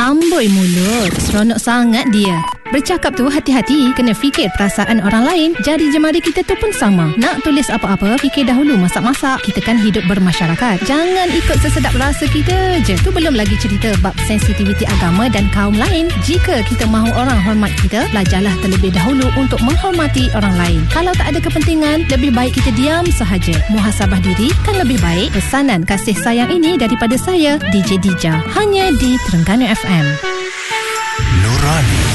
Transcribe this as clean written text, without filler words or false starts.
Amboi mulut, seronok sangat dia. Bercakap tu hati-hati, kena fikir perasaan orang lain. Jari jemari kita tu pun sama. Nak tulis apa-apa, fikir dahulu masak-masak. Kita kan hidup bermasyarakat. Jangan ikut sesedap rasa kita je. Tu belum lagi cerita bab sensitiviti agama dan kaum lain. Jika kita mahu orang hormat kita, belajarlah terlebih dahulu untuk menghormati orang lain. Kalau tak ada kepentingan, lebih baik kita diam sahaja. Muhasabah diri kan lebih baik. Pesanan kasih sayang ini daripada saya, DJ Dija. Hanya di Terengganu FM. Nurani